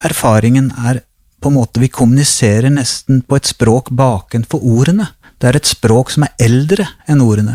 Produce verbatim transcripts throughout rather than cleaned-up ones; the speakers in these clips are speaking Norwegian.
erfaringen er på en måte, vi kommuniserer nesten på et språk baken for ordene. Det er et språk som er eldre enn ordene.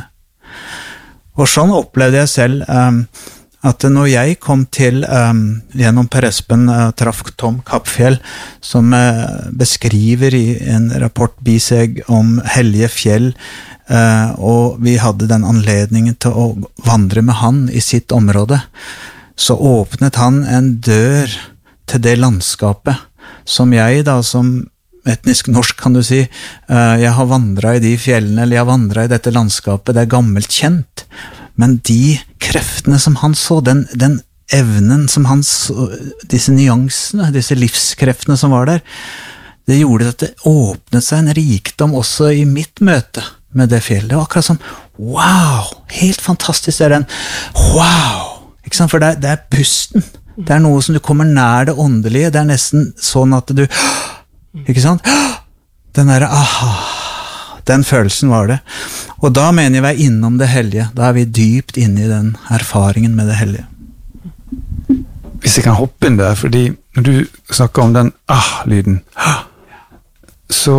Og sånn opplevde jeg selv um, at når jeg kom til um, gjennom Per Espen uh, traff Tom Kappfjell, som uh, beskriver i en rapport Biseg om hellige fjell, uh, og vi hadde den anledningen til å vandre med han i sitt område, så åpnet han en dør til det landskapet som jeg da, som etnisk norsk kan du si, jeg har vandret i de fjellene, eller jeg har vandret i dette landskapet, det er gammelt kjent, men de kreftene som han så, den, den evnen som han så, disse nyansene, disse livskreftene som var der, det gjorde at det åpnet seg en rikdom også i mitt møte med det fjellet. Det var akkurat som, wow, helt fantastisk, det er den, wow, ikke sant, for det er, det er pusten, det er noe som du kommer nær det åndelige, det er nesten sånn at du, ikke sant? Den der, aha, den følelsen var det. Og da mener jeg vi er innom det hellige, da er vi dypt inne i den erfaringen med det hellige. Hvis jeg kan hoppe inn der, fordi når du snakker om den ah-lyden, så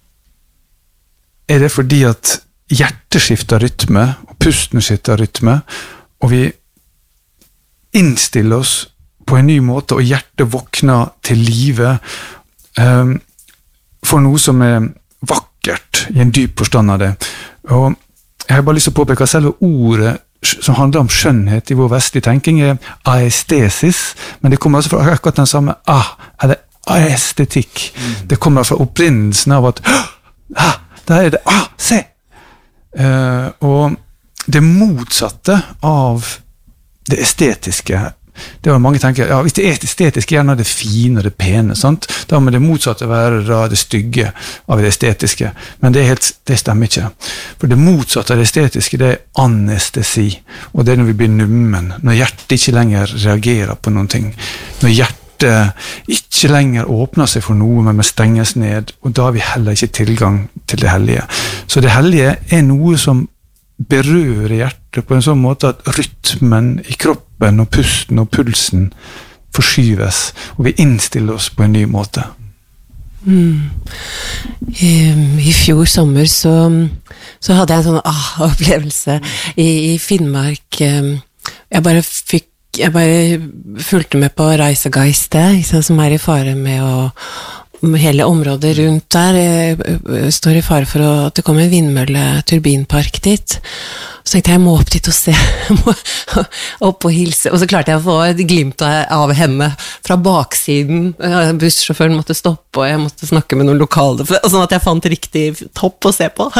er det fordi at hjertet skifter rytme, og pusten skifter rytme, og vi innstiller oss på en ny måte, og hjertet våkner til live um, for noe som er vakkert i en dyp forstand av det. Og jeg har bare lyst til å påpeke at selve ordet som handler om skjønnhet i vår vestlige tenking er aestesis, men det kommer altså fra akkurat den samme ah, eller aestetikk. Mm. Det kommer fra opprinnelsen av at ah, der er det, ah, se! Uh, og det motsatte av det estetiske, det var mange tenker, ja, hvis det er estetisk, gjerne det fine og det pene, sant? Da må det motsatte være da, det stygge av det estetiske, men det, er helt, det stemmer ikke. For det motsatte av det estetiske, det er anestesi, og det er når vi blir nummen, når hjertet ikke lenger reagerer på noen ting, når hjertet ikke lenger åpner seg for noe, men stenges ned, og da har vi heller ikke tilgang til det hellige. Så det hellige er noe som berører hjertet på en sånn måte at rytmen i kroppen og pusten og pulsen forskyves, og vi innstiller oss på en ny måte. Mm. I, I fjor sommer så, så hadde jeg en sånn ah-opplevelse i, i Finnmark. Jeg bare fikk jeg bare fulgte med på Reisegeistet, som er i fare med å hele området rundt der står i fare for at det kommer en vindmølle-turbinpark dit. Så tenkte jeg, jeg må opp dit og se, jeg må opp og hilse. Og så klarte jeg å få et glimt av henne fra baksiden. Bussjåføren måtte stoppe, og jeg måtte snakke med noen lokale, sånn at jeg fant riktig topp å se på.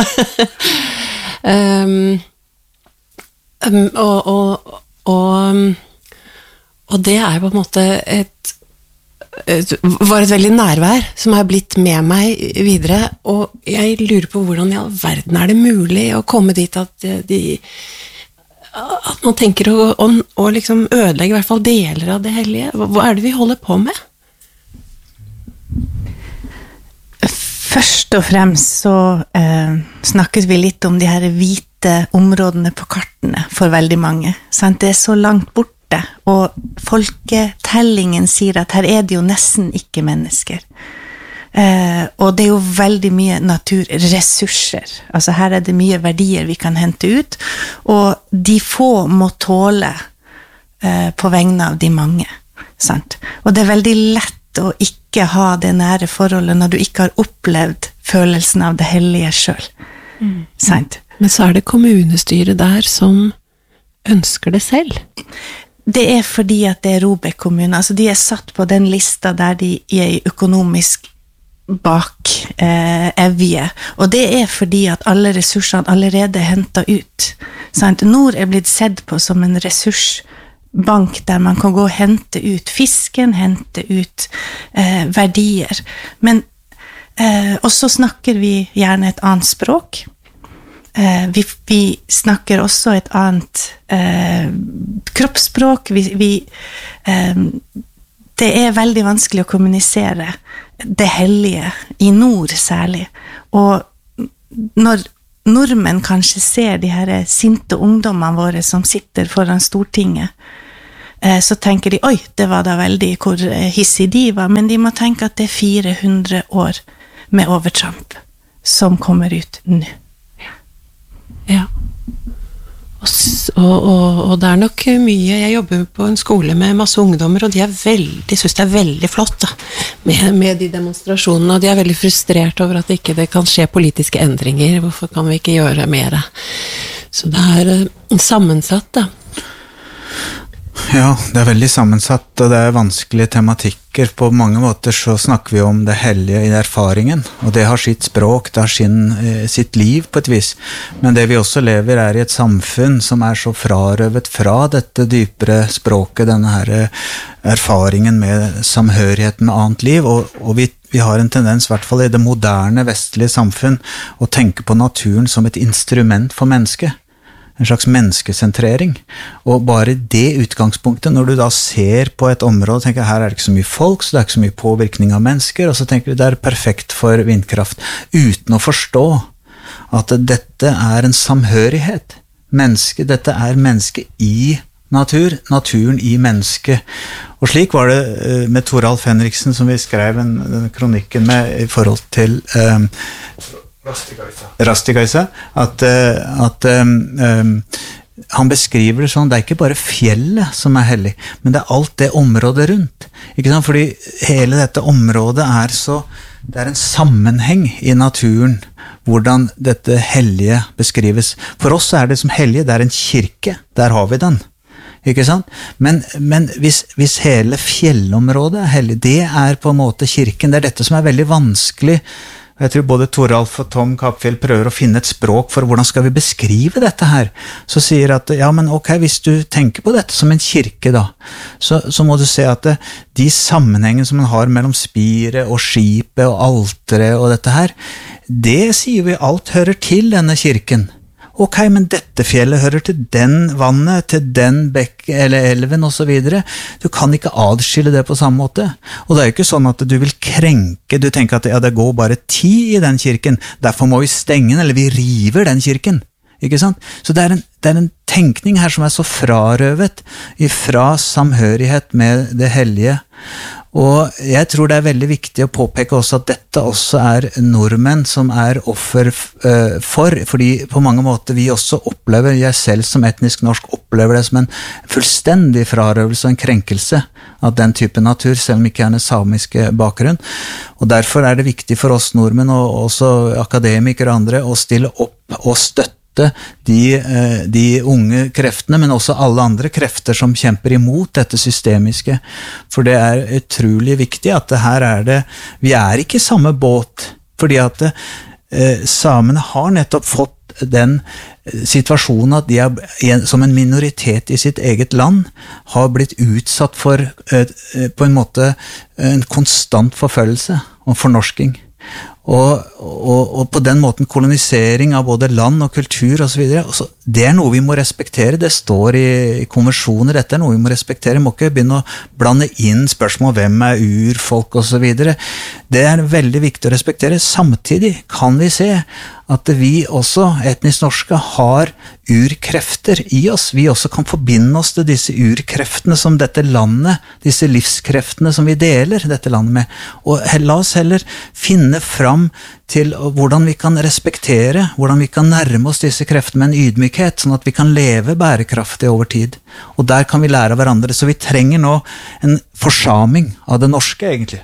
um, um, og, og, og, og det er på en måte et var et veldig nærvær som har blitt med meg videre, og jeg lurer på hvordan i all verden er det mulig å komme dit at de at man tenker å, å, å liksom ødelegge i hvert fall deler av det hellige. Hva er det vi holder på med? Først og fremst så eh, snakket vi litt om de her hvite områdene på kartene for veldig mange, sant? Det er så langt bort, og folketellingen sier at her er det jo nesten ikke mennesker. Eh, og det er jo veldig mye naturressurser. Altså her er det mye verdier vi kan hente ut, og de få må tåle eh, på vegne av de mange. Sant? Og det er veldig lett å ikke ha det nære forholdet når du ikke har opplevd følelsen av det hellige selv. Mm. Sant? Men så er det kommunestyret der som ønsker det selv. Det er fordi at det er Robek kommune, altså de er satt på den lista der de er økonomisk bak eh, evige, og det er fordi at alle ressursene allerede er hentet ut. Sant? Nord er blitt sett på som en ressursbank der man kan gå og hente ut fisken, hente ut eh, verdier, men eh, også snakker vi gjerne et annet språk. Eh, vi, vi snakker også et annet eh, kroppsspråk. Vi, vi, eh, det er veldig vanskelig å kommunisere det hellige, i nord særlig. Og når nordmenn kanskje ser de her sinte ungdommene våre som sitter foran Stortinget, eh, så tenker de, oi, det var da veldig hvor hissig de var, men de må tenke at det er fire hundre år med overtramp som kommer ut nå. Ja. Og, og, og det er nok mye, jeg jobber på en skole med masse ungdommer, og de er veldig, synes det er veldig flott da, med, med de demonstrasjonene, og de er veldig frustrert over at ikke det kan skje politiske endringer, hvorfor kan vi ikke gjøre mer? Så det er uh, sammensatt da. Ja, det er veldig sammensatt, og det er vanskelige tematikker. På mange måter så snakker vi om det hellige i erfaringen, og det har sitt språk, det har sin, sitt liv på et vis. Men det vi også lever er i et samfunn som er så frarøvet fra dette dypere språket, denne her erfaringen med samhørighet med annet liv, og, og vi, vi har en tendens, i hvert fall i det moderne vestlige samfunn, å tenke på naturen som et instrument for mennesket. En slags menneskesentrering, og bare det utgangspunktet, når du da ser på et område, tenker her er det ikke så mye folk, så det er ikke så mye påvirkning av mennesker, og så tenker du det er perfekt for vindkraft, uten å forstå at dette er en samhørighet. Menneske, dette er menneske i natur, naturen i menneske. Og slik var det med Toralf Henriksen, som vi skrev en, den kronikken med i forhold til um, Rastigaisa, at, at um, um, han beskriver det sånn, det er ikke bare fjellet som er hellig, men det er alt det området rundt, ikke sant? Fordi hele dette området er så, det er en sammenheng i naturen, hvordan dette hellige beskrives. For oss er det som hellige, det er en kirke, der har vi den, ikke sant? Men, men hvis, hvis hele fjellområdet er hellig, det er på en måte kirken, det er dette som er veldig vanskelig. Jeg tror både Toralf og Tom Kapfjell prøver å finne et språk for hvordan skal vi beskrive dette her. Så sier at, ja, men ok, hvis du tenker på dette som en kirke da, så, så må du se at det, de sammenhengene som man har mellom spiret og skipet og alteret og dette her, det sier vi alt hører til denne kirken. Ok, men dette fjellet hører til den vannet, til den bekk eller elven og så videre. Du kan ikke adskille det på samme måte. Og det er jo ikke sånn at du vil krenke, du tenker at ja, det går bare ti i den kirken, derfor må vi stenge den, eller vi river den kirken. Ikke sant? Så det er en, det er en tenkning her som er så frarøvet ifra samhørighet med det hellige. Og jeg tror det er veldig viktig å påpeke også at dette også er nordmenn som er offer for, fordi på mange måter vi også opplever, jeg selv som etnisk norsk opplever det som en fullstendig frarøvelse og en krenkelse av den type natur, selv om ikke er en samiske bakgrunn. Og derfor er det viktig for oss nordmenn og også akademikere og andre å stille opp og støtte De, de unge kreftene, men også alle andre krefter som kjemper imot dette systemiske. For det er utrolig viktig at det her er det, vi er ikke i samme båt, fordi at eh, samene har nettopp fått den situasjonen at de er, som en minoritet i sitt eget land, har blitt utsatt for eh, på en måte en konstant forfølgelse og fornorsking. Og, og, og på den måten kolonisering av både land og kultur og så videre, og så, det er noe vi må respektere, det står i, i konvensjoner, dette er noe vi må respektere, vi må ikke begynne å blande inn spørsmål, hvem er urfolk og så videre, det er veldig viktig å respektere. Samtidig kan vi se at vi også, etnisk norske, har urkrefter i oss, vi også kan forbinde oss til disse urkreftene som dette landet, disse livskreftene som vi deler dette landet med, og la oss heller finne fram til hvordan vi kan respektere, hvordan vi kan nærme oss disse kreftene med en ydmykhet, sånn at vi kan leve bærekraftig over tid. Og der kan vi lære av hverandre, så vi trenger nå en forsaming av det norske, egentlig.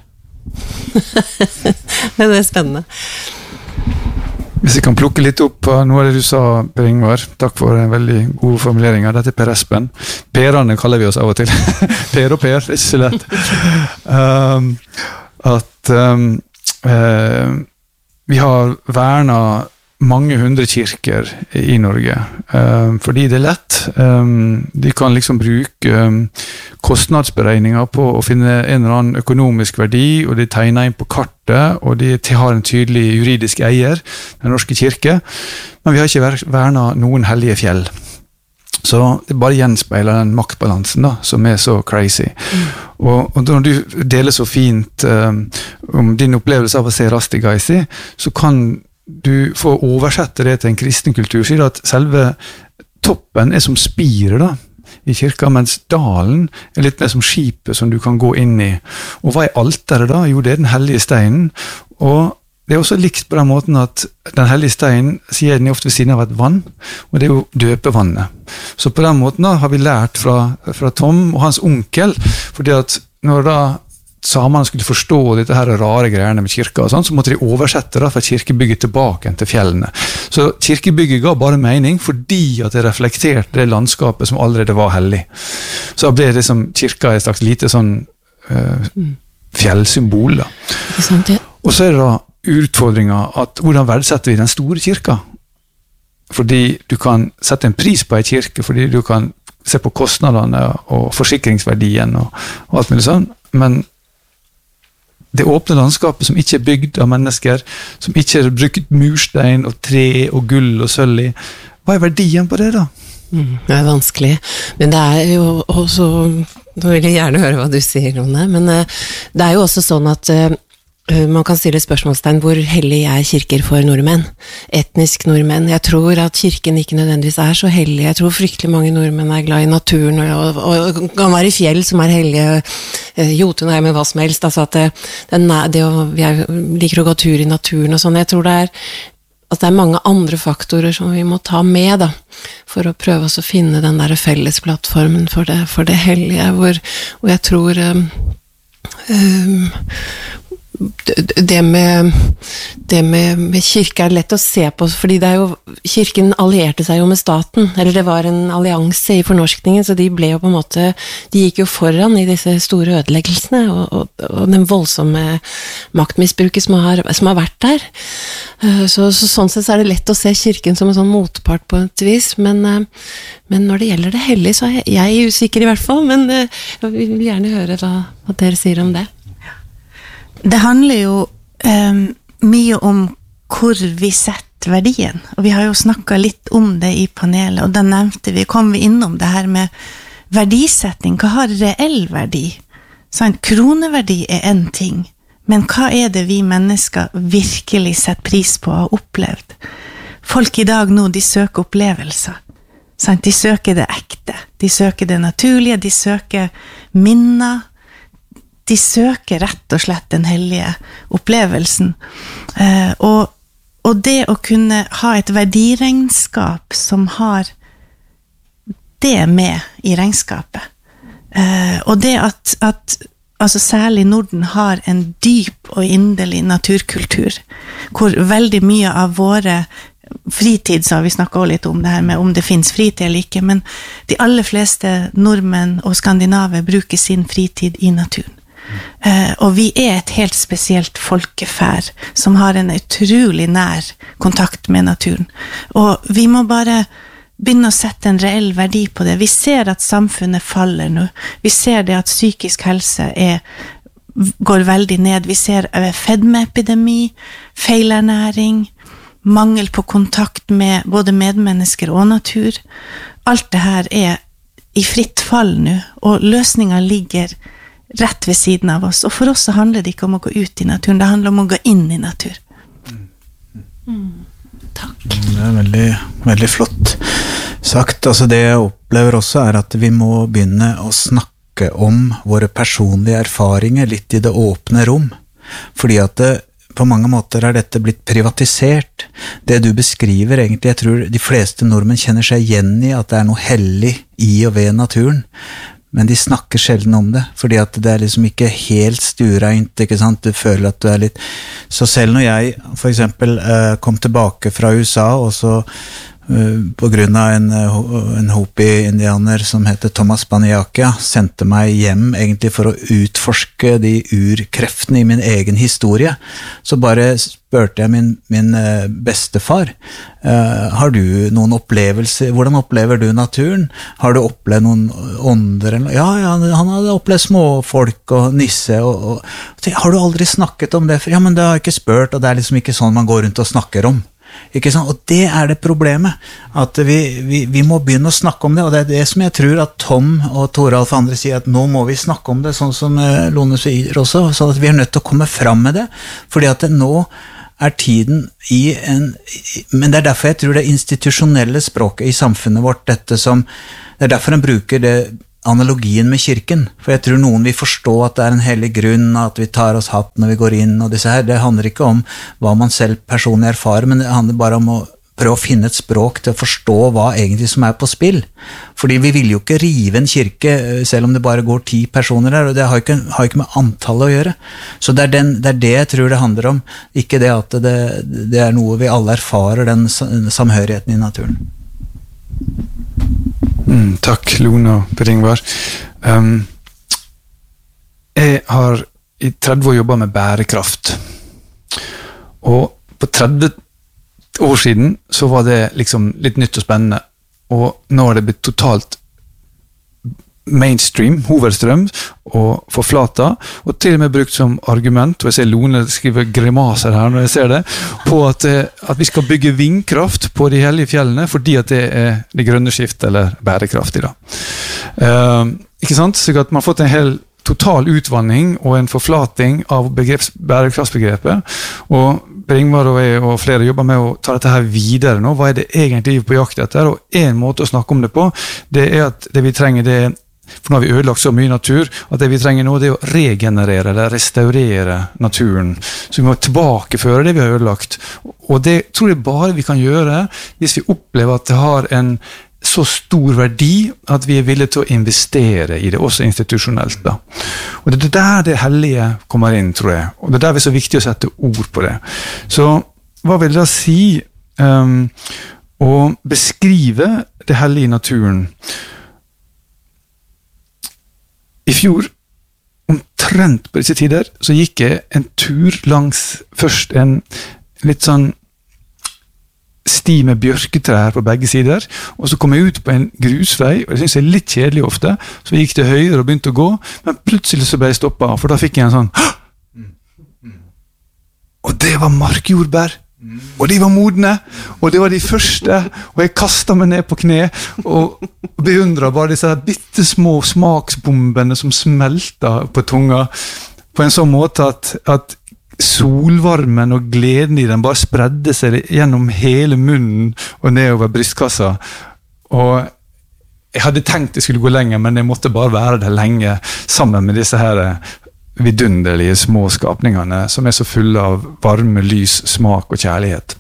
Det er spennende. Hvis jeg kan plukke litt opp av noe av det du sa, Per Ingvar, takk for en veldig god formulering. Dette er Per Espen. Perane kaller vi oss av og til. Per og Per, det er ikke så lett. Um, at um, uh, vi har vernet mange hundre kirker i Norge, um, fordi det er lett. Um, de kan liksom bruke um, kostnadsberegninger på å finne en eller annen økonomisk verdi, og de tegner inn på kartet, og de har en tydelig juridisk eier, den norske kirke, men vi har ikke vernet noen hellige fjell. Så det bare gjenspeiler den maktbalansen da, som er så crazy. Mm. Og, og når du deler så fint um, om din opplevelse av å se Rastigaisi, så kan du får oversette det til en kristen kultur, sier at selve toppen er som spirer da, i kirka, mens dalen er litt mer som skipet som du kan gå inn i. Og hva er alteret da? Jo, det er den hellige steinen, og det er også likt på den måten at den hellige steinen sier den er ofte ved siden av et vann, og det er jo døpevannet. Så på den måten da har vi lært fra, fra Tom og hans onkel, fordi at når da samene skulle forstå dette her rare greiene med kirka og sånn, så måtte de oversette da fra kirkebygget tilbake til fjellene. Så kirkebygget ga bare mening fordi at det reflekterte det landskapet som allerede var hellig. Så ble det som kirka et slags lite sånn uh, fjellsymbol da. Ikke sant, ja. Og så er det da utfordringen at hvordan verdsetter vi den store kirka? Fordi du kan sette en pris på en kirke, fordi du kan se på kostnadene og forsikringsverdien og, og alt mulig sånn, men det åpne landskapet som ikke er bygd av mennesker, som ikke er brukt murstein og tre og gull og sølv i, hva er verdien på det da? Mm, det er vanskelig, men det er jo også, nå vil jeg gjerne høre hva du sier, Lone, men uh, det er jo også sånn at uh, man kan stille spørsmålstegn hvor hellig er kirker for nordmenn, etnisk nordmenn. Jeg tror at kirken ikke nødvendigvis er så hellig. Jeg tror fryktelig mange nordmenn er glad i naturen, og, og, og kan være i fjell som er hellige, Jotunheim med hva som helst. Altså at det, det, det å, vi er, liker å gå tur i naturen og sånn. Jeg tror det er, at det er mange andre faktorer som vi må ta med da, for å prøve oss å finne den der felles plattformen for det, for det hellige, hvor, hvor jeg tror um, um, det med det med, med kirke er lett å se på, fordi det er jo, kirken allierte seg jo med staten, eller det var en allianse i fornorskningen, så de ble jo på en måte, de gikk jo foran i disse store ødeleggelsene, og, og, og den voldsomme maktmisbruket som har, som har vært der. Så, så sånn sett så er det lett å se kirken som en sånn motpart på et vis, men, men når det gjelder det hellige, så er jeg, jeg er usikker i hvert fall, men jeg vil gjerne høre hva, hva dere sier om det. Det handler jo um, mye om hvor vi setter verdien, og vi har jo snakket litt om det i panelet, og da nevnte vi, kom vi innom det her med verdisetting. Hva har reell verdi? Sånn, kroneverdi er en ting, men hva er det vi mennesker virkelig setter pris på og har opplevd? Folk i dag nå, de søker opplevelser. Sånn, de søker det ekte, de søker det naturlige, de søker minner, de søker rett og slett den hellige opplevelsen. Eh, og, og det å kunne ha et verdiregnskap som har det med i regnskapet. Eh, og det at, at altså særlig Norden har en dyp og inderlig naturkultur, hvor veldig mye av våre fritid, så har vi snakket også litt om det her med om det finnes fritid eller ikke, men de aller fleste nordmenn og skandinaver bruker sin fritid i naturen. Uh, og vi er et helt spesielt folkeferd som har en utrolig nær kontakt med naturen, og vi må bare begynne å sette en reell verdi på det. Vi ser at samfunnet faller nå, vi ser det at psykisk helse er, går veldig ned, vi ser fedmeepidemi, feilernæring, mangel på kontakt med både medmennesker og natur. Alt det her er i fritt fall nå, og løsningen ligger rett ved siden av oss, og for oss så handler det ikke om å gå ut i naturen, det handler om å gå inn i natur. Mm. Takk. Det er veldig, veldig flott sagt. Altså det jeg opplever også er at vi må begynne å snakke om våre personlige erfaringer litt i det åpne rom, fordi at det, på mange måter er dette blitt privatisert. Det du beskriver egentlig, jeg tror de fleste nordmenn kjenner seg igjen i at det er noe hellig i og ved naturen, men de snakker sjelden om det, fordi at det er liksom ikke helt stuereint, ikke sant? Du føler at du er litt... Så selv når jeg for eksempel kom tilbake fra U S A, og så på grunn av en, en Hopi-indianer som heter Thomas Baniakia, sendte meg hjem egentlig for å utforske de urkreftene i min egen historie, så bare spurte jeg min, min bestefar, uh, har du noen opplevelser, hvordan opplever du naturen? Har du opplevd noen ånder? Ja, ja, han hadde opplevd småfolk og nisse, og, og har du aldri snakket om det? Ja, men det har jeg ikke spurt, og det er liksom ikke sånn man går rundt og snakker om. Ikke sant? Og det er det problemet, at vi, vi, vi må begynne å snakke om det, og det er det som jeg tror at Tom og Toralf og andre sier, at nå må vi snakke om det, sånn som Lone sier også, så at vi er nødt til å komme fram med det, fordi at det nå er tiden i en, men det er derfor jeg tror det institusjonelle språket i samfunnet vårt, dette som, det er derfor han bruker det analogien med kirken, for jeg tror noen vil forstå at det er en hellig grunn, at vi tar oss hatt når vi går inn, og disse her, det handler ikke om hva man selv personlig erfarer, men det handler bare om å prøve å finne et språk til å forstå hva egentlig som er på spill. Fordi vi vil jo ikke rive en kirke, selv om det bare går ti personer der, og det har ikke, har ikke med antallet å gjøre. Så det er, den, det er det jeg tror det handler om, ikke det at det, det er noe vi alle erfarer, den samhørigheten i naturen. Mm, takk, Lone og Per Ingvar. Um, jeg har i tretti år jobbet med bærekraft, og på tretti år siden så var det liksom litt nytt og spennende, og nå er det blitt totalt mainstream, hovedstrøm og forflata, og til og med brukt som argument, og jeg ser Lone skriver grimaser her når jeg ser det, på at, at vi skal bygge vindkraft på de hellige fjellene, fordi at det er det grønne skift eller bærekraftig da. Uh, ikke sant? Så at man har fått en hel total utvanning og en forflating av begreps, bærekraftsbegrepet, og Per Ingvar og jeg og flere jobber med å ta dette her videre nå. Hva er det egentlig på jakt etter? Og en måte å snakke om det på, det er at det vi trenger, det er, for nå har vi ødelagt så mye natur, at det vi trenger nå det er å regenerere eller restaurere naturen. Så vi må tilbakeføre det vi har ødelagt. Og det tror jeg bare vi kan gjøre hvis vi opplever at det har en så stor verdi at vi er villige til å investere i det, også institusjonelt da. Og det er der det hellige kommer inn, tror jeg. Og det er der det er så viktig å sette ord på det. Så hva vil det si um, å beskrive det hellige i naturen? I fjor, omtrent på disse tider, så gikk jeg en tur langs først en litt sånn sti med bjørketrær på begge sider, og så kom jeg ut på en grusvei, og det synes jeg er litt kjedelig ofte, så jeg gikk til høyre og begynte å gå, men plutselig så ble jeg stoppet, for da fikk jeg en sånn, og det var markjordbær, og de var modne, og det var de første, og jeg kastet meg ned på kne, og beundret bare disse bittesmå smaksbombene som smeltet på tunga, på en sånn måte at, at solvarmen og gleden i den bare spredde seg gjennom hele munnen og nedover brystkassa, og jeg hadde tenkt jeg skulle gå lenger, men jeg måtte bare være der lenge sammen med disse her vidunderlige små skapningene som er så fulle av varme, lys, smak og kjærlighet.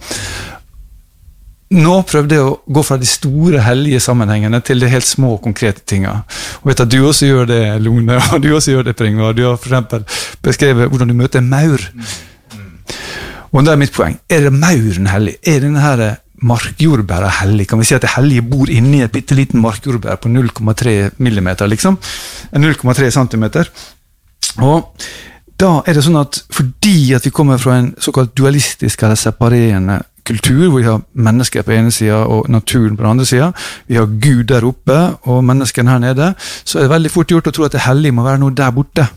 Nå prøvde jeg å gå fra de store hellige sammenhengene til de helt små konkrete tingene. Og vet at du også gjør det, Lone, og du også gjør det, Per Ingvar. Du har for eksempel beskrevet hvordan du møter maur. Og det er mitt poeng. Er det mauren hellig? Er denne her markjordbæret hellig? Kan vi si at det hellige bor inne i et bitteliten markjordbær på null komma tre millimeter, liksom? null komma tre centimeter. Og da er det sånn at fordi at vi kommer fra en såkalt dualistisk eller separerende kultur, hvor vi har mennesker på ene siden og naturen på den andre siden, vi har Gud der oppe og menneskene her nede, så er det veldig fort gjort å tro at det hellige må være noe der borte.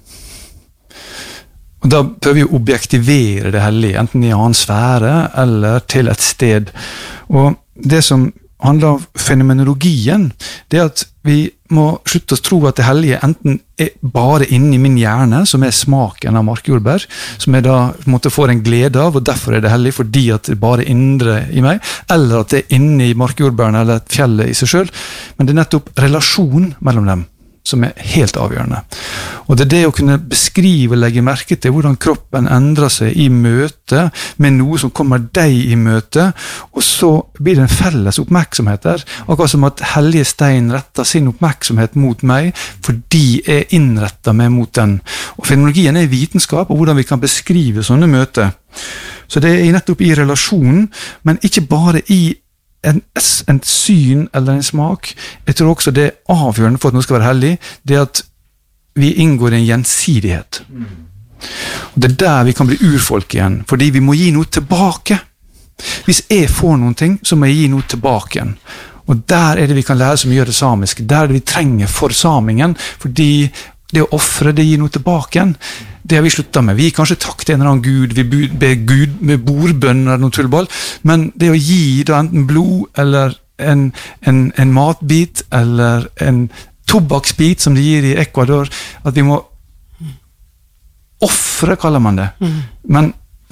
Og da prøver vi å objektivere det hellige, enten i en annen sfære eller til et sted. Og det som handler om fenomenologien, det er at vi må slutte å tro at det hellige enten er bare inne i min hjerne, som er smaken av markjordbær, som jeg da måtte få en glede av, og derfor er det hellig, fordi at det bare er indre i meg, eller at det er inne i markjordbærene eller fjellet i seg selv, men det er nettopp relasjon mellom dem som er helt avgjørende. Og det er det å kunne beskrive og legge merke til hvordan kroppen endrer seg i møte med noe som kommer deg i møte, og så blir det en felles oppmerksomhet der, akkurat som at hellige stein retter sin oppmerksomhet mot meg, fordi jeg innretter meg mot den. Og fenomenologien er vitenskap, og hvordan vi kan beskrive sånne møter. Så det er nettopp i relasjonen, men ikke bare i En, en syn eller en smak. Jeg tror også det er avgjørende for at noe skal være hellig, det er at vi inngår i en gjensidighet. Og det er der vi kan bli urfolk igjen, fordi vi må gi noe tilbake. Hvis jeg får noen ting, så må jeg gi noe tilbake igjen. Og der er det vi kan lære så mye av det samiske, der er det vi trenger for samingen, fordi det å offre, det gir noe tilbake igjen. Det har vi sluttet med. Vi gir kanskje takk til en eller annen Gud, vi ber Gud med bordbønn eller noe tullball, men det å gi da enten blod, eller en, en, en matbit, eller en tobakksbit, som de gir i Ecuador, at vi må offre, kaller man det. Mm. Men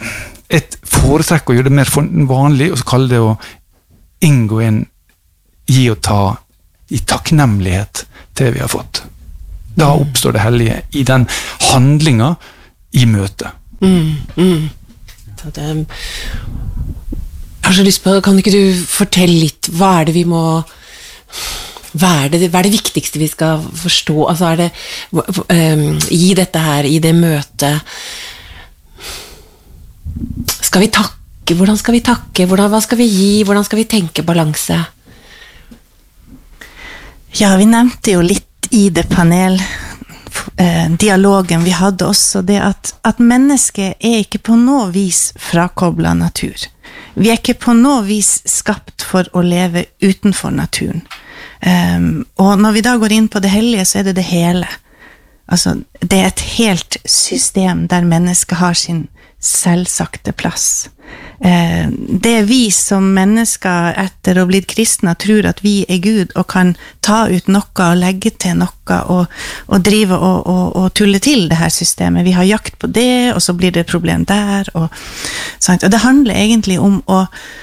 et foretrekk å gjøre det mer vanlig, og så kalle det å inngå en gi og ta i takknemlighet til vi har fått. Da oppstår det hellige i den handlingen i møtet. Mm, mm. Så det, jeg har så lyst på, kan ikke du fortelle litt, hva er det vi må, hva er det, hva er det viktigste vi skal forstå, altså er det, um, i dette her, i det møtet, skal vi takke, hvordan skal vi takke, hvordan, hva skal vi gi, hvordan skal vi tenke balanse? Ja, vi nevnte jo litt i det panel, eh, dialogen vi hadde også, det at, at mennesket er ikke på noe vis frakoblet natur. Vi er ikke på noe vis skapt for å leve utenfor naturen. Um, og når vi da går inn på det hellige, så er det det hele. Altså, det er et helt system der mennesket har sin selvsagte plass. Eh, det er vi som mennesker etter å ha blitt kristne tror at vi er Gud og kan ta ut noe og legge til noe og, og drive og, og, og tulle til det her systemet. Vi har jakt på det, og så blir det et problem der. Og, sant? Og det handler egentlig om å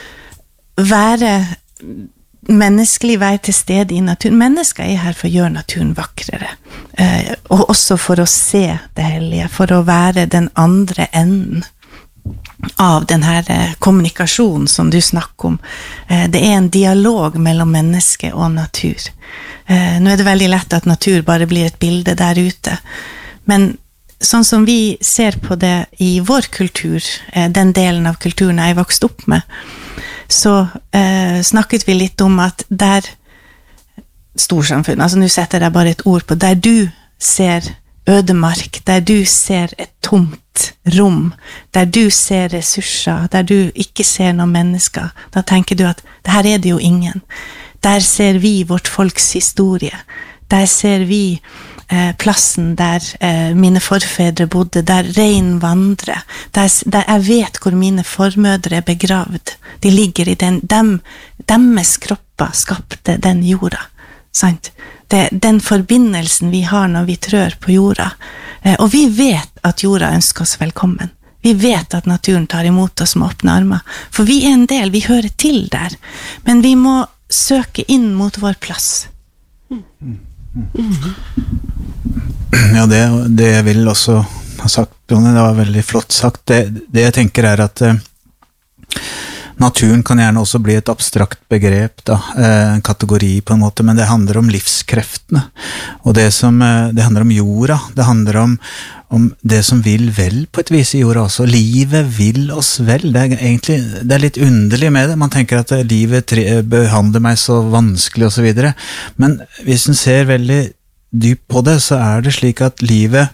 være menneskelig, være til stede i naturen. Mennesker er her for å gjøre naturen vakrere. Eh, og også for å se det hellige, for å være den andre enden av den her kommunikasjonen som du snakker om. Det er en dialog mellom menneske og natur. Nå er det veldig lett at natur bare blir et bilde der ute, men sånn som vi ser på det i vår kultur, den delen av kulturen jeg vokste opp med, så eh, snakket vi litt om at der storsamfunn, altså nå setter jeg bare et ord på, der du ser ødemark, der du ser et tomt rom, der du ser ressurser, der du ikke ser noen mennesker, da tenker du at her er det jo ingen. Der ser vi vårt folks historie. Der ser vi eh, plassen der eh, mine forfedre bodde, der rein vandrer, der, der jeg vet hvor mine formødre er begravd. De ligger i den, dem, deres kropper skapte den jorda, sant? Det, den forbindelsen vi har når vi trør på jorda. Eh, og vi vet at jorda ønsker oss velkommen. Vi vet at naturen tar imot oss med åpne armer. For vi er en del, vi hører til der. Men vi må søke inn mot vår plass. Mm. Mm. Ja, det, det jeg vil også ha sagt, Jonny, det var veldig flott sagt. Det, det jeg tenker er at eh, naturen kan gjerne også bli et abstrakt begrep, da, en kategori på en måte, men det handler om livskreftene, og det som, det handler om jorda, det handler om, om det som vil vel på et vis i jorda også. Livet vil oss vel, det er egentlig, det er litt underlig med det, man tenker at livet tre, behandler meg så vanskelig og så videre, men hvis en ser veldig dypt på det, så er det slik at livet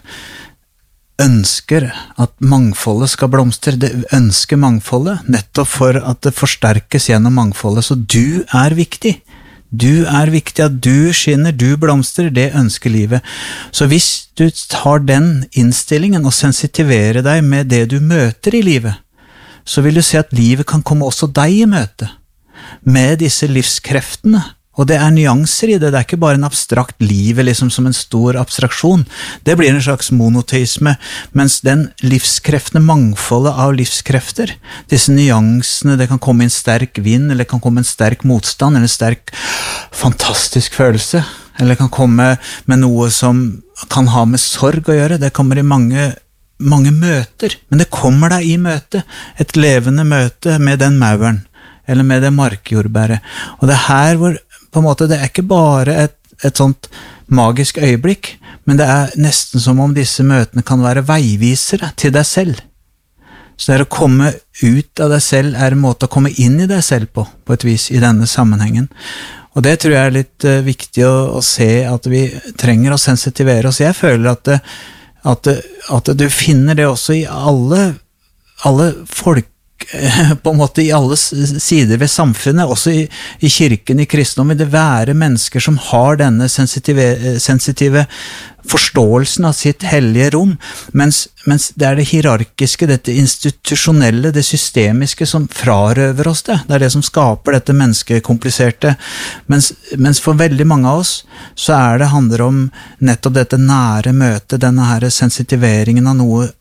ønsker at mangfoldet skal blomstre, det ønsker mangfoldet, nettopp for at det forsterkes gjennom mangfoldet, så du er viktig. Du er viktig, at du skinner, du blomstrer, det ønsker livet. Så hvis du tar den innstillingen og sensitiverer deg med det du møter i livet, så vil du se at livet kan komme også deg i møte, med disse livskreftene. Og det er nyanser i det, det er ikke bare en abstrakt liv, liksom som en stor abstraksjon. Det blir en slags monoteisme, mens den livskreftene, mangfoldet av livskrefter, disse nyansene, det kan komme en sterk vind, eller det kan komme en sterk motstand, eller en sterk fantastisk følelse, eller det kan komme med noe som kan ha med sorg å gjøre, det kommer i mange, mange møter, men det kommer deg i møte, et levende møte med den mauren, eller med det markjordbæret. Og det er her hvor på en måte, det er ikke bare et, et sånt magisk øyeblikk, men det er nesten som om disse møtene kan være veivisere til deg selv. Så det er å komme ut av deg selv, er en måte å komme inn i deg selv på, på et vis i denne sammenhengen. Og det tror jeg er litt uh, viktig å, å se, at vi trenger å sensitivere oss. Jeg føler at, det, at, det, at du finner det også i alle, alle folk, på en måte i alle sider ved samfunnet, også i, i kirken, i kristendom, vil det være mennesker som har denne sensitive, sensitive forståelsen av sitt hellige rom, mens, mens det er det hierarkiske, dette institusjonelle, det systemiske som frarøver oss det. Det er det som skaper dette menneskekompliserte. Mens, mens for veldig mange av oss, så er det handler om nettopp dette nære møtet, denne her sensitiveringen av noe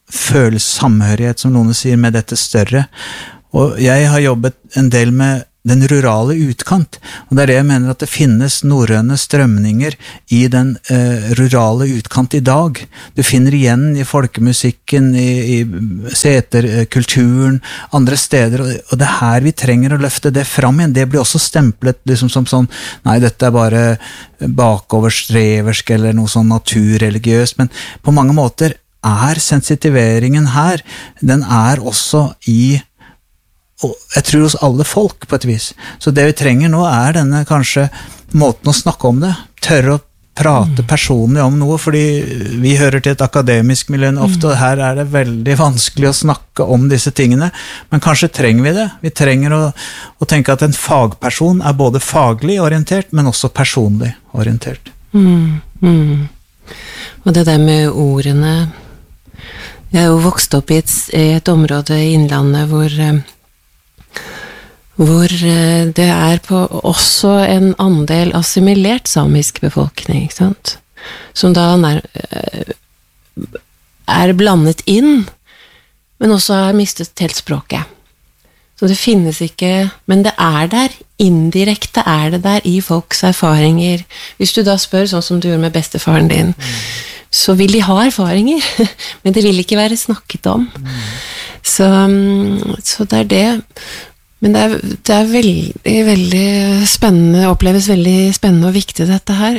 føle samhørighet, som noen sier, med dette større. Og jeg har jobbet en del med den rurale utkant, og det er det jeg mener at det finnes norrøne strømninger i den eh, rurale utkant i dag. Du finner igjen i folkemusikken, i, i seterkulturen, andre steder, og det er her vi trenger å løfte det fram igjen. Det blir også stemplet liksom som sånn, nei, dette er bare bakoverstreversk eller noe sånn naturreligiøst, men på mange måter er sensitiveringen her, den er også i og jeg tror hos alle folk på et vis. Så det vi trenger nå er denne kanskje måten å snakke om det, tørre å prate personlig om noe, fordi vi hører til et akademisk miljø ofte, og her er det veldig vanskelig å snakke om disse tingene, men kanskje trenger vi det. Vi trenger å, å tenke at en fagperson er både faglig orientert, men også personlig orientert. Mm, mm. Og det der med ordene, jeg er jo vokst opp i et, i et område i Innlandet hvor hvor det er på også en andel assimilert samisk befolkning, ikke sant? Som da er, er blandet inn, men også har mistet helt språket. Så det finnes ikke, men det er der, indirekte er det der i folks erfaringer. Hvis du da spør, sånn som du gjorde med bestefaren din, mm. så vil de ha erfaringer, men det vil ikke være snakket om. Mm. Så, så det er det. Men det er, det er veldig, veldig spennende, oppleves veldig spennende og viktig dette her.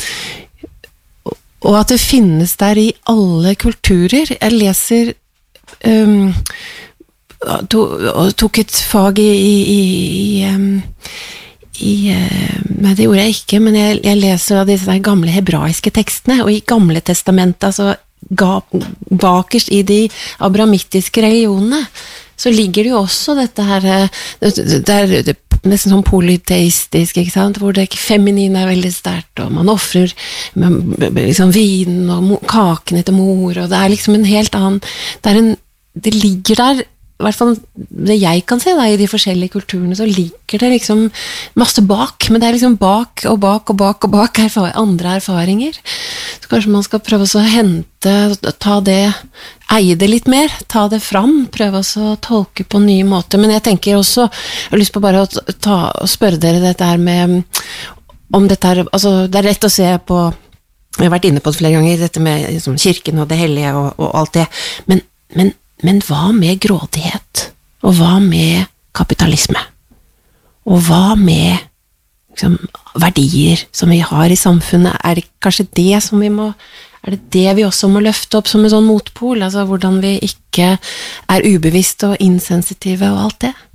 Og at det finnes der i alle kulturer. Jeg leser, um, to, tok et fag i, i, i, um, i nei, det gjorde jeg ikke, men jeg, jeg leser av disse gamle hebraiske tekstene, og i gamle testamentet, altså ga, bakerst i de abramittiske religionene, så ligger det jo også dette her, det er nesten sånn polyteistisk, ikke sant? Hvor det feminine er veldig sterkt, og man offrer liksom vinen og kakene til mor, og det er liksom en helt annen, det, er en, det ligger der, i hvert fall det jeg kan se da, i de forskjellige kulturene, så ligger det liksom masse bak, men det er liksom bak og bak og bak og bak erfar- andre erfaringer. Så kanskje man skal prøve å hente, ta det, eie det litt mer, ta det fram, prøve å tolke på nye måter. Men jeg tenker også, jeg har lyst på bare å ta, spørre dere dette her med, om dette her, altså det er rett å se på, jeg har vært inne på det flere ganger, dette med liksom, kirken og det hellige og, og alt det, men, men Men hva med grådighet? Og hva med kapitalisme? Og hva med liksom, verdier som vi har i samfunnet? Er det kanskje det som vi må, er det det vi også må løfte opp som en sånn motpol? Altså hvordan vi ikke er ubevisste og insensitive og alt det?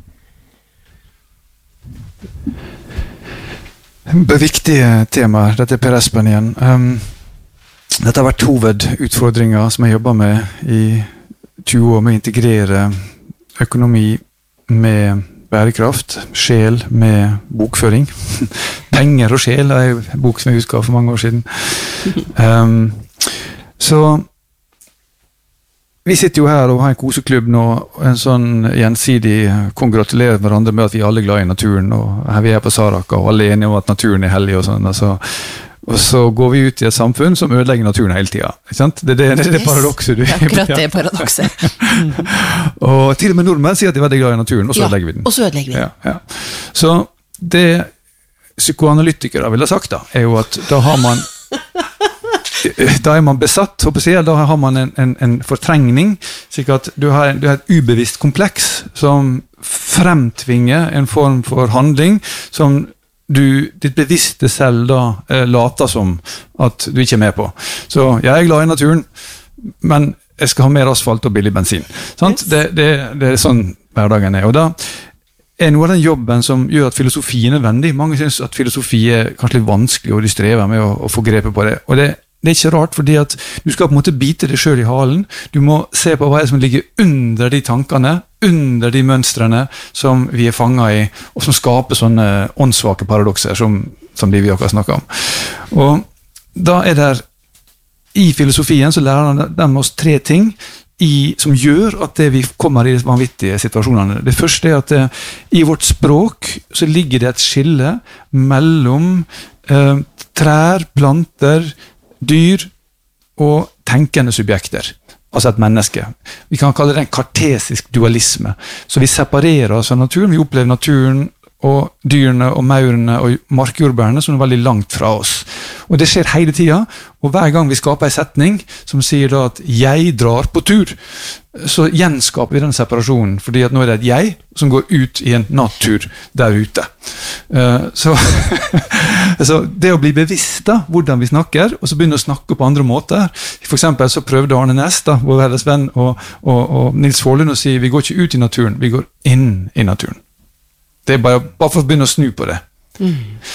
Viktige tema, dette er Per Espen igjen. Um, dette har vært hovedutfordringer som jeg jobber med i tjue år med å integrere økonomi med bærekraft, sjel med bokføring. Penger og sjel er en bok som jeg husker for mange år siden. Um, så vi sitter jo her og har en koseklubb nå, en sånn gjensidig kongratulerer hverandre med at vi alle er glad i naturen, og her vi er på Saraka, og alle er enige om at naturen er hellig og sånn, altså. Og så går vi ut i et samfunn som ødelegger naturen hele tiden. Ikke sant? Det er det, det, er det paradokset du er. Akkurat det paradokset. Mm. Og til og med nordmenn sier at de er veldig glad i naturen, og så ja, ødelegger vi den. Og så ødelegger vi den. Ja, ja. Så det psykoanalytikere vil ha sagt da, er jo at da har man da er man besatt, håper jeg, da har man en, en, en fortrengning, slik at du har, du har et ubevisst kompleks som fremtvinger en form for handling som du, ditt bevisste selv da eh, later som at du ikke er med på. Så jeg er glad i naturen, men jeg skal ha mer asfalt og billig bensin. Sant? Yes. Det, det, det er sånn hverdagen er. Og da er noe av den jobben som gjør at filosofi er nødvendig. Mange synes at filosofi er kanskje litt vanskelig, og de strever med å, å få grepet på det. Og det Det er ikke rart, fordi at du skal på en måte bite deg selv i halen. Du må se på hva er det som ligger under de tankene, under de mønstrene som vi er fanget i, og som skaper sånne åndssvake paradokser som, som de vi akkurat snakker om. Og da er det, i filosofien så lærer de oss tre ting i, som gjør at det vi kommer i vanvittige situasjonene. Det første er at det, i vårt språk så ligger det et skille mellom eh, trær, planter, dyr og tenkende subjekter. altså et menneske. Vi kan kalle det en kartesisk dualisme. Så vi separerer oss av naturen, vi opplever naturen og dyrene og maurene og markjordbærene som er veldig langt fra oss. Og det skjer hele tiden, og hver gang vi skaper en setning som sier da at jeg drar på tur, så gjenskaper vi den separasjonen, fordi at nå er det et jeg som går ut i en natur der ute. Uh, så, så det å bli bevisst da, hvordan vi snakker, og så begynne å snakke på andre måter. For eksempel så prøvde Arne Næss, da, vår felles venn, og, og, og Nils Forlund å si, vi går ikke ut i naturen, vi går inn i naturen. Det er bare, bare for å begynne å snu på det. Mm.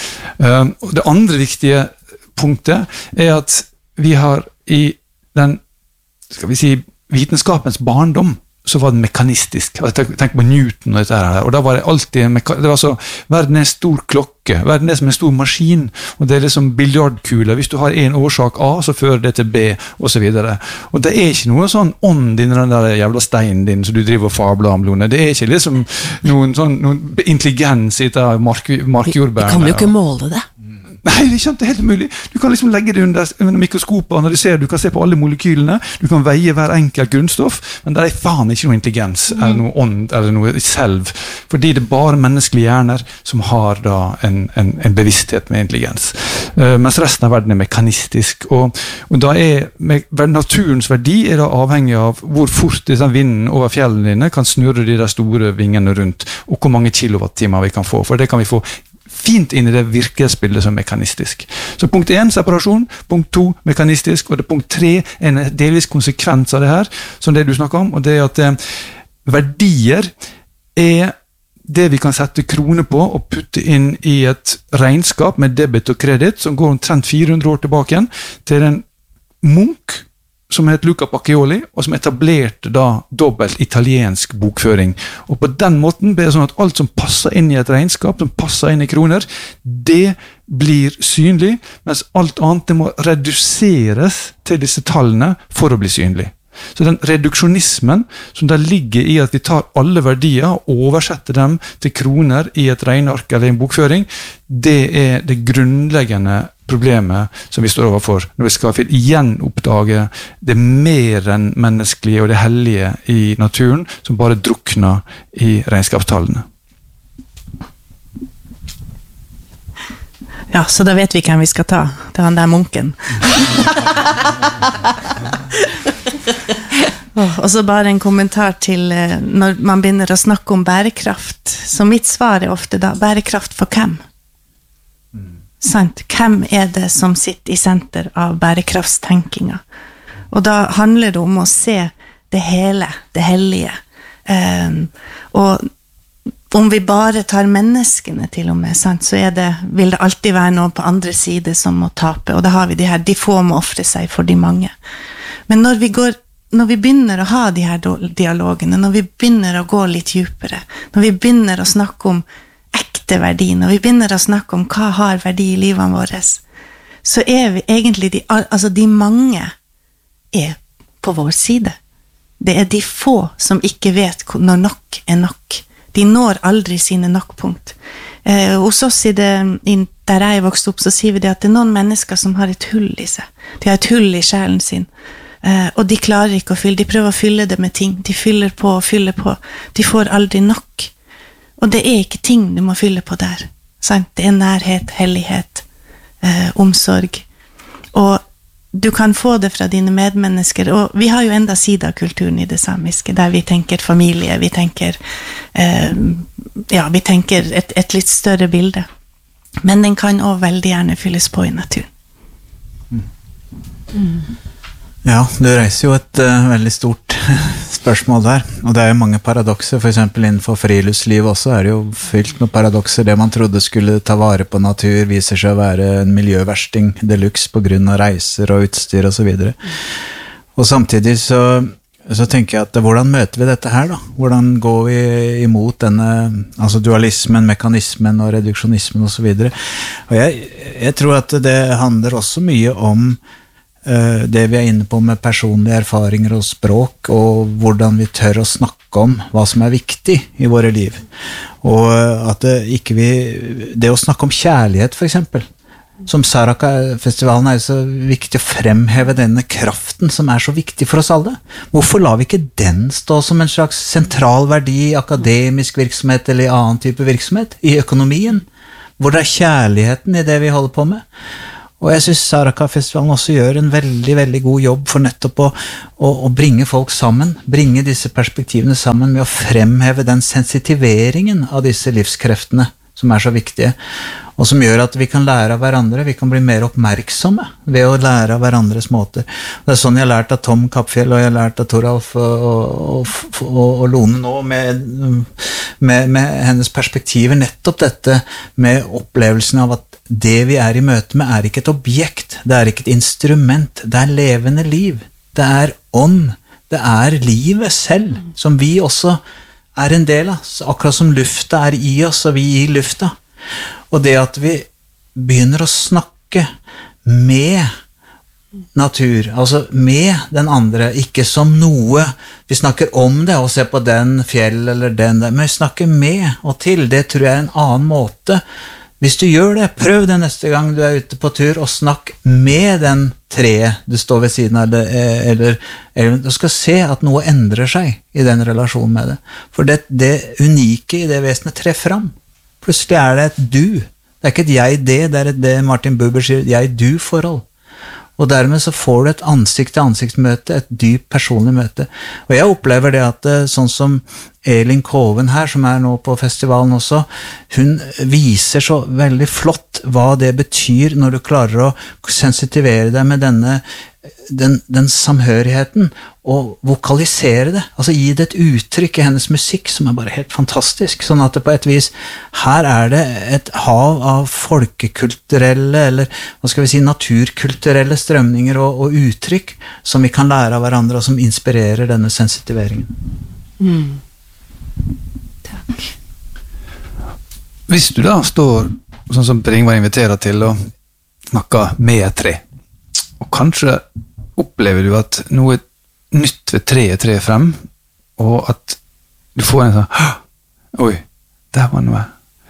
Um, og det andre viktige punktet er at vi har i den, skal vi si, vitenskapens barndom, så var den mekanistisk. Jeg tenker på Newton og dette her, og da var det alltid en meka- det var så, verden er en stor klokke, verden er som en stor maskin, og det er liksom biljardkule. Hvis du har en årsak A, så fører det til B, og så videre. Og det er ikke noe sånn ånd din, den der jævla steinen din, som du driver og fabler om, Lone. Det er ikke liksom noen, sånn, noen intelligens i dette mark, markjordbærene. Vi kan jo ikke måle det. Nei, det er ikke helt mulig. Du kan liksom legge det under, under mikroskopet, analysere, du kan se på alle molekylene, du kan veie hver enkelt grunnstoff, men det er faen ikke noe intelligens, mm. eller noe ånd, eller noe selv, fordi det er bare menneskelige hjerner som har da en, en, en bevissthet med intelligens. Uh, mens resten av verden er mekanistisk, og, og da er med, naturens verdi er da avhengig av hvor fort denne vinden over fjellene dine kan snurre de der store vingene rundt, og hvor mange kilowattimer vi kan få, for det kan vi få fint inn i det virkelighetsbildet som mekanistisk. Så punkt én, separasjon, punkt to, mekanistisk, og det punkt tre, en delvis konsekvens av det her, som det du snakker om, og det er at eh, verdier er det vi kan sette kroner på og putte inn i et regnskap med debit og kredit, som går omtrent fire hundre år tilbake igjen, til en munk, som het Luca Pacioli, og som etablerte da dobbelt italiensk bokføring. Og på den måten ble det sånn at alt som passer inn i et regnskap, som passer inn i kroner, det blir synlig, mens alt annet det må reduseres til disse tallene for å bli synlig. Så den reduksjonismen som der ligger i at vi tar alle verdier og oversetter dem til kroner i et regneark eller en bokføring, det er det grunnleggende problemet som vi står overfor når vi skal gjenoppdage det mer enn menneskelige og det hellige i naturen som bare drukner i regnskapstallene. Ja, så da vet vi hvem vi skal ta. Det er han der munken. Og så bare en kommentar til når man begynner å snakke om bærekraft. Så mitt svar er ofte da, bærekraft for hvem? Mm. Sant? Hvem er det som sitter i senter av bærekraftstenkinga? Og da handler det om å se det hele, det hellige. Um, og om vi bare tar menneskene til og med, sant, så er det, vil det alltid være noen på andre side som må tape, og da har vi de her, de få må offre seg for de mange. Men når vi, går, når vi begynner å ha de her dialogene, når vi begynner å gå litt dypere, når vi begynner å snakke om ekte verdi, når vi begynner å snakke om hva har verdi i livene våre, så er vi egentlig, de, altså de mange er på vår side. Det er de få som ikke vet når nok er nok. De når aldri sine nokkpunkt. Eh, hos oss i det, i, der jeg vokste opp, så sier vi det at det er noen mennesker som har et hull i seg. De har et hull i sjelen sin. Eh, og de klarer ikke å fylle. De prøver å fylle det med ting. De fyller på og fyller på. De får aldri nok. Og det er ikke ting du må fylle på der. Sant? Det er nærhet, hellighet, eh, omsorg. Og du kan få det fra dine medmennesker, og vi har jo enda sida av kulturen i det samiske, der vi tenker familie, vi tenker, eh, ja, vi tenker et, et litt større bilde. Men den kan også veldig gjerne fylles på i naturen. Mm. Mm. Ja, du reiser jo et uh, veldig stort spørsmål der, og det er jo mange paradokser, for eksempel innenfor friluftsliv også er det jo fylt med paradokser. Det man trodde skulle ta vare på natur viser seg å være en miljøversting deluxe på grunn av reiser og utstyr og så videre. Og samtidig så, så tenker jeg at hvordan møter vi dette her da? Hvordan går vi imot denne altså dualismen, mekanismen og reduksjonismen og så videre? Og jeg, jeg tror at det handler også mye om det vi er inne på med personlige erfaringer og språk, og hvordan vi tør å snakke om hva som er viktig i våre liv. Og at det ikke vi, det å snakke om kjærlighet for eksempel, som Saraka-festivalen er så viktig å fremheve denne kraften som er så viktig for oss alle. Hvorfor lar vi ikke den stå som en slags sentral verdi i akademisk virksomhet eller i annen type virksomhet, i økonomien, hvor det er kjærligheten i det vi holder på med? Og jeg synes Saraka-festivalen også gjør en veldig, veldig god jobb for nettopp å, å, å bringe folk sammen, bringe disse perspektivene sammen med å fremheve den sensitiveringen av disse livskreftene som er så viktige, og som gjør at vi kan lære av hverandre, vi kan bli mer oppmerksomme ved å lære av hverandres måter. Det er sånn jeg har lært av Tom Kappfjell, og jeg har lært av Toralf og, og, og, og Lone nå, med, med, med hennes perspektiver, nettopp dette med opplevelsen av at det vi er i møte med er ikke et objekt, det er ikke et instrument, det er levende liv, det er ånd, det er livet selv, som vi også er en del av, akkurat som lufta er i oss, og vi i lufta. Og det at vi begynner å snakke med natur, altså med den andre, ikke som noe, vi snakker om det, og ser på den fjell eller den der, men vi snakker med og til, det tror jeg er en annen måte. Hvis du gjør det, prøv det neste gang du er ute på tur, og snakk med den treet du står ved siden av, eller, eller, eller du skal se at noe endrer seg i den relasjonen med det. For det, det unike i det vesenet trer fram. Plutselig er det et du. Det er ikke et jeg-det, det er et det Martin Buber sier, jeg-du-forhold. Og dermed så får du et ansikt-til-ansiktsmøte, et dypt personlig møte. Og jeg opplever det at sånn som Elin Koven her, som er nå på festivalen også, hun viser så veldig flott hva det betyr når du klarer å sensitivere deg med denne, den, den samhørigheten, og vokalisere det, altså gi det et uttrykk i hennes musikk som er bare helt fantastisk, sånn at det på et vis, her er det et hav av folkekulturelle, eller hva skal vi si, naturkulturelle strømninger og, og uttrykk som vi kan lære av hverandre, og som inspirerer denne sensitiveringen. Mm. Takk. Hvis du da står, sånn som Per Ingvar inviterer til, og snakker med et tre, og kanskje opplever du at noe nytt ved treet trer frem, og at du får en sånn, oi, der var noe.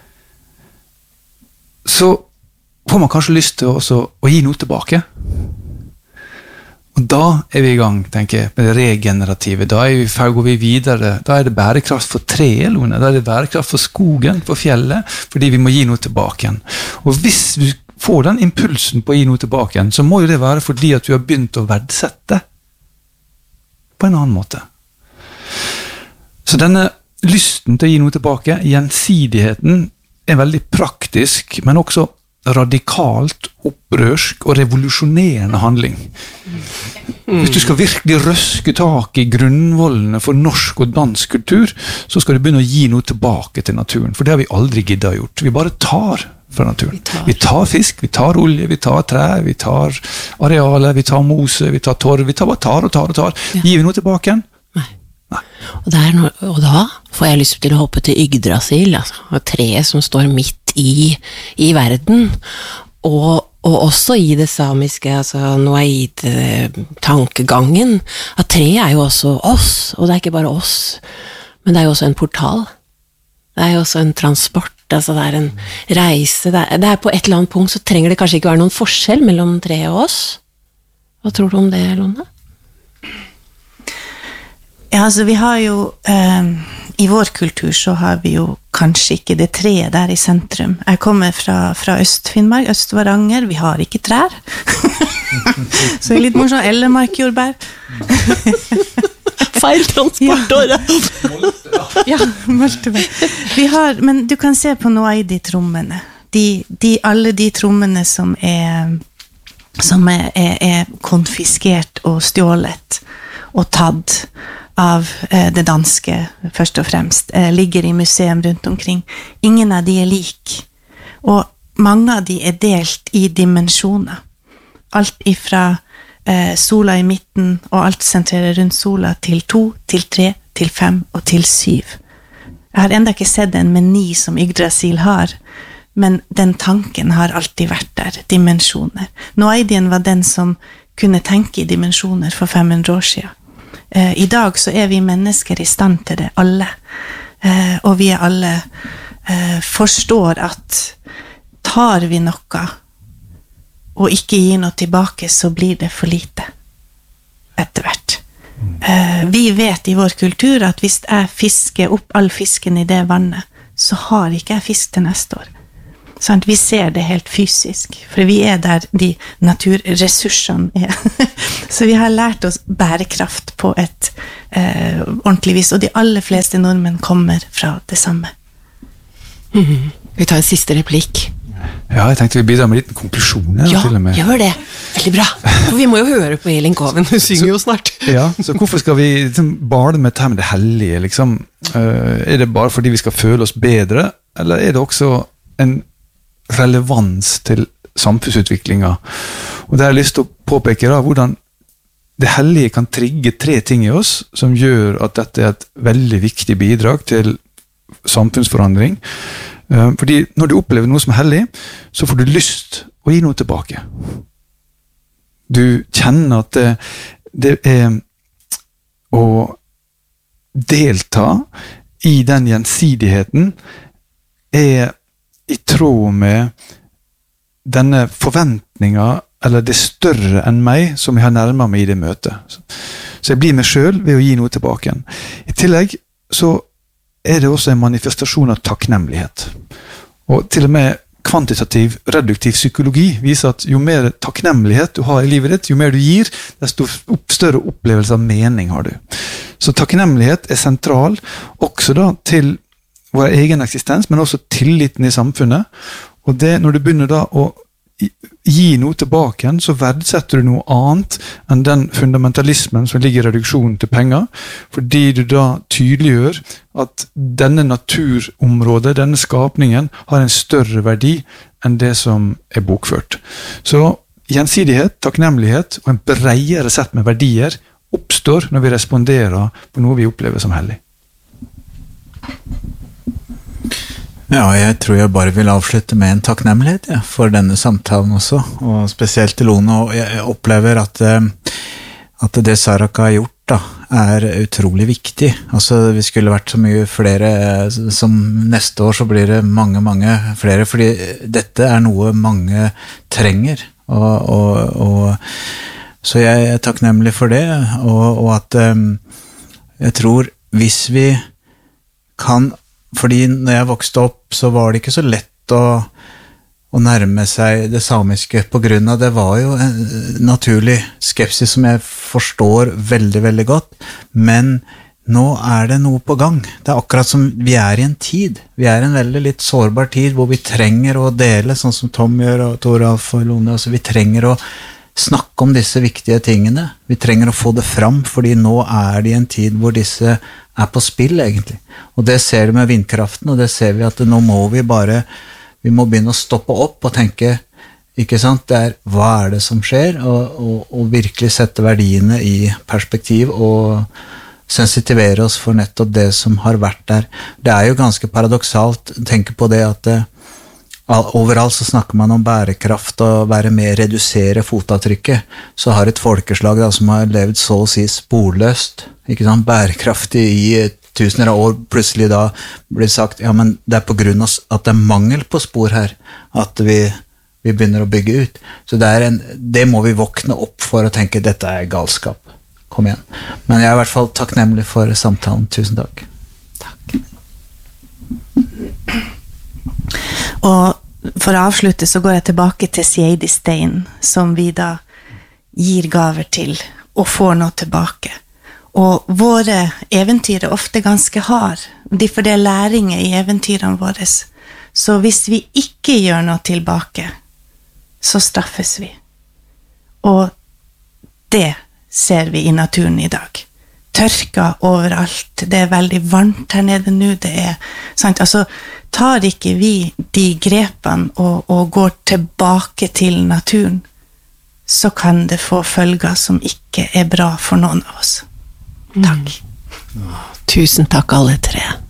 Så får man kanskje lyst til også å gi noe tilbake. Og da er vi i gang, tenker jeg, med det regenerative. Da er vi, går vi videre. Da er det bærekraft for treet, Lone. Da er det bærekraft for skogen, for fjellet, fordi vi må gi noe tilbake igjen. Og hvis du får den impulsen på å gi noe tilbake igjen, så må jo det være fordi at du har begynt å verdsette på en annen måte. Så denne lysten til å gi noe tilbake, gjensidigheten, er veldig praktisk, men også radikalt, opprørsk og revolusjonerende handling. Hvis du skal virkelig røske tak i grunnvollene for norsk og dansk kultur, så skal du begynne å gi noe tilbake til naturen, for det har vi aldri giddet gjort. Vi bare tar fra naturen. Vi tar. vi tar fisk, vi tar olje, vi tar trær, vi tar arealer, vi tar mose, vi tar torv, vi tar bare tar og tar og tar. Ja. Gir vi noe tilbake igjen? Nei. Nei. Og, der, og da får jeg lyst til å hoppe til Yggdrasil, altså, treet som står midt i, i verden, og, og også i det samiske, altså Noaid-tankegangen, at treet er jo også oss, og det er ikke bare oss, men det er jo også en portal. Det er jo også en transport, altså det er en reise, det er, det er på et eller annet punkt så trenger det kanskje ikke være noen forskjell mellom treet og oss. Hva tror du om det, Lone? Ja, altså vi har jo, eh, i vår kultur så har vi jo kanskje ikke det treet der i sentrum. Jeg kommer fra, fra Øst-Finnmark, Øst-Varanger, vi har ikke trær. Så det er litt morsomt, ellemarkjordbær. Feil transportåret. Ja, moltebær. Vi har, men du kan se på noe i de trommene. De, de, alle de trommene som er, som er, er, er konfiskert og stjålet og tatt av eh, det danske, først og fremst, eh, ligger i museum rundt omkring. Ingen av de er lik. Og mange av de er delt i dimensjoner. Alt ifra eh, sola i midten, og alt sentrerer rundt sola, til to, til tre, til fem og til syv. Jeg har enda ikke sett en meny som Yggdrasil har, men den tanken har alltid vært der, dimensjoner. Noaidien var den som kunne tenke i dimensjoner for fem hundre år siden. Eh, I dag så er vi mennesker i stand til det, alle. Eh, og vi alle eh, forstår at tar vi noe og ikke gir noe tilbake, så blir det for lite etter hvert. Uh, vi vet i vår kultur at hvis jeg fisker opp all fisken i det vannet, så har ikke jeg fisk til neste år. Sånn, vi ser det helt fysisk, for vi er der de naturressursene er. Så vi har lært oss bærekraft på et uh, ordentlig vis, og de aller fleste nordmenn kommer fra det samme. Mm-hmm. Vi tar en siste replikk. Ja, jeg tenkte vi bidrar med en liten konklusjon. Her, ja, til og med. Gjør det. Veldig bra. For vi må jo høre på Elin Koven, hun synger så, jo snart. Ja, så hvorfor skal vi liksom, bale med det her med det hellige? Liksom? Uh, er det bare fordi vi skal føle oss bedre, eller er det også en relevans til samfunnsutviklingen? Og det har jeg lyst til å påpeke da, hvordan det hellige kan trigge tre ting i oss, som gjør at dette er et veldig viktig bidrag til samfunnsforandring. Fordi når du opplever noe som er hellig, så får du lyst å gi noe tilbake. Du kjenner at det, det er å delta i den gjensidigheten er i tråd med denne forventningen, eller det større enn meg, som jeg har nærmet meg i det møtet. Så jeg blir meg selv ved å gi noe tilbake igjen. I tillegg så er det også en manifestasjon av takknemlighet. Og til og med kvantitativ, reduktiv psykologi viser at jo mer takknemlighet du har i livet ditt, jo mer du gir, desto større opplevelse av mening har du. Så takknemlighet er sentral, også da til vår egen eksistens, men også tilliten i samfunnet. Og det, når du begynner da å gi noe tilbake igjen, så verdsetter du noe annet enn den fundamentalismen som ligger i reduksjonen til penger, fordi du da tydeliggjør at denne naturområdet, denne skapningen, har en større verdi enn det som er bokført. Så gjensidighet, takknemlighet og en bredere sett med verdier oppstår når vi responderer på noe vi opplever som hellig. Ja, jeg tror jeg bare vil avslutte med en takknemlighet ja, for denne samtalen også, og spesielt til Lone, og jeg opplever at, at det Saraka har gjort da, er utrolig viktig. Altså, vi skulle vært så mye flere, som neste år så blir det mange, mange flere, fordi dette er noe mange trenger, og, og, og så jeg er takknemlig for det, og, og at jeg tror hvis vi kan. Fordi når jeg vokste opp, så var det ikke så lett å, å nærme seg det samiske, på grunn av det var jo en naturlig skepsis som jeg forstår veldig, veldig godt, men nå er det noe på gang. Det er akkurat som vi er i en tid. Vi er i en veldig litt sårbar tid, hvor vi trenger å dele, sånn som Tom gjør, og Toralf og Lone, altså vi trenger å snakke om disse viktige tingene. Vi trenger å få det fram, fordi nå er det i en tid hvor disse er på spill egentlig. Og det ser vi med vindkraften, og det ser vi at nå må vi bare, vi må begynne å stoppe opp og tenke, ikke sant, det er hva er det som skjer, og, og, og virkelig sette verdiene i perspektiv, og sensitivere oss for nettopp det som har vært der. Det er jo ganske paradoksalt, tenke på det at det, overalt så snakker man om bærekraft og være med å redusere fotavtrykket, så har et folkeslag da, som har levd så å si sporløst, ikke sant, bærekraftig i tusener av år, plutselig da blir sagt, ja, men det er på grunn av at det er mangel på spor her, at vi, vi begynner å bygge ut. Så det, er en, det må vi våkne opp for å tenke, dette er galskap. Kom igjen. Men jeg er i hvert fall takknemlig for samtalen. Tusen takk. Takk. Og for å avslutte så går jeg tilbake til Seidi Stein, som vi da gir gaver til, og får noe tilbake. Og våre eventyr er ofte ganske hard, for det er læringer i eventyrene våre. Så hvis vi ikke gjør noe tilbake, så straffes vi. Og det ser vi i naturen i dag. Tørka overalt, det er veldig varmt her nede nå, det er, sant, altså, tar ikke vi de grepene og, og går tilbake til naturen, så kan det få følger som ikke er bra for noen av oss. Takk. Mm. Tusen takk alle tre.